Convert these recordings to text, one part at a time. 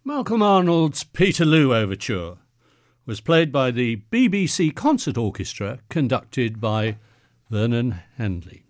Malcolm Arnold's Peterloo Overture was played by the BBC Concert Orchestra, conducted by Vernon Handley.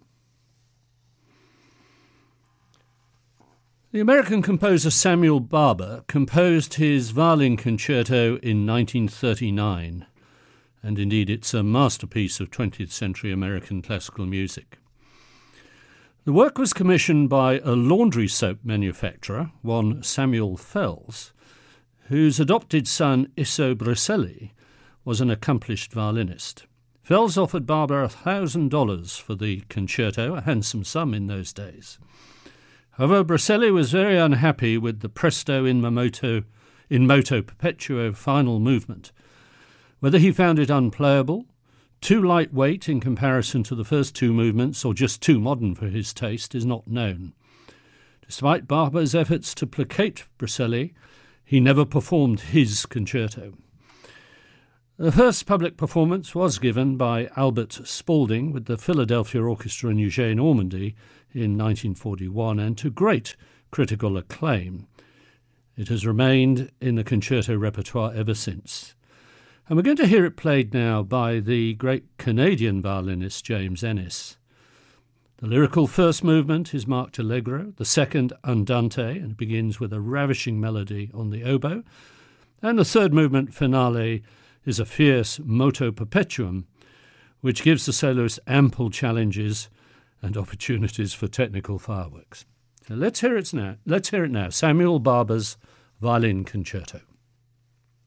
The American composer Samuel Barber composed his violin concerto in 1939, and indeed it's a masterpiece of 20th century American classical music. The work was commissioned by a laundry soap manufacturer, one Samuel Fells, whose adopted son Isso Briselli was an accomplished violinist. Fells offered Barber $1,000 for the concerto, a handsome sum in those days. However, Briselli was very unhappy with the Presto in moto perpetuo final movement. Whether he found it unplayable, too lightweight in comparison to the first two movements, or just too modern for his taste, is not known. Despite Barber's efforts to placate Briselli, he never performed his concerto. The first public performance was given by Albert Spaulding with the Philadelphia Orchestra in Eugene, Normandy in 1941, and to great critical acclaim. It has remained in the concerto repertoire ever since. And we're going to hear it played now by the great Canadian violinist James Ennis. The lyrical first movement is marked allegro, the second andante, and begins with a ravishing melody on the oboe, and the third movement finale is a fierce moto perpetuum, which gives the soloist ample challenges and opportunities for technical fireworks. So let's hear it now. Samuel Barber's Violin Concerto.